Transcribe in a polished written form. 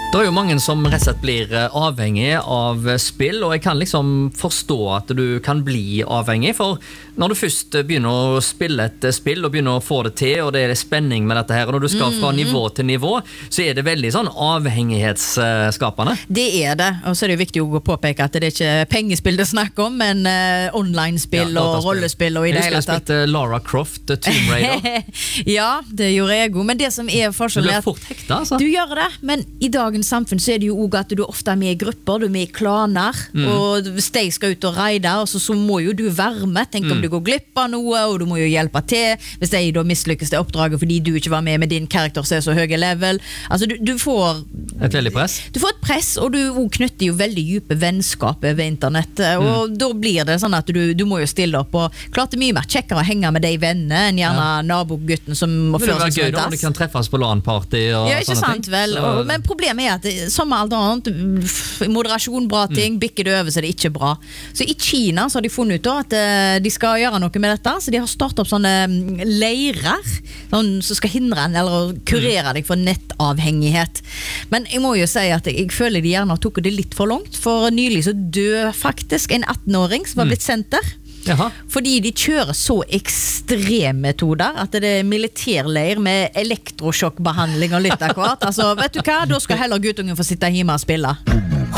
Det jo mange som rett og slett blir avhengig av spill, og jeg kan liksom forstå at du kan bli avhengig, for når du først begynner å spille et spill og begynner å få det til, og det spenning med dette her, og når du skal fra nivå til nivå, så det veldig sånn avhengighetsskapende. Det det, og så det jo viktig å påpeke at det ikke pengespill det snakker om, men online-spill og rollespill og i det hele tatt. Jeg spilte Lara Croft, Tomb Raider. Ja, det gjorde jeg også, men det som forskjellen Du blir fort hekta, altså. Du gjør det, men i dagens samfunn så det jo også at du ofte med i grupper, du med i klaner, og hvis de skal ut og reide, så må jo du være med. Tenk om du går glipp av noe, og du må jo hjelpe til hvis de da mislykkes det oppdraget fordi du ikke var med din karakter som så høy level. Altså du får et veldig press. Du får et press, og du knytter jo veldig dype vennskap over internett, og da blir det sånn at du må jo stille opp, og klart det mye mer kjekkere å henge med de vennene enn gjerne nabogutten som må føre seg som en dass. Når de kan treffes på LAN-party og ja, ikke sant ting. Vel, men problemet at som alt annet, moderasjon, bra ting, bikker det over så det ikke bra. Så i Kina så har de funnet ut at de skal gjøre noe med dette, så de har startet opp sånne leirer som skal hindre en, eller kurere deg for nettavhengighet. Men jeg må jo si at jeg føler de gjerne tok det litt for langt, for nylig så døde faktisk en 18-åring som var blitt sendt der. Jaha. Fordi de kjører så ekstreme metoder at det militærleir med elektrosjokkbehandling og litt akkurat. Altså, vet du hva? Da skal heller guttungen få sitte hjemme og spille.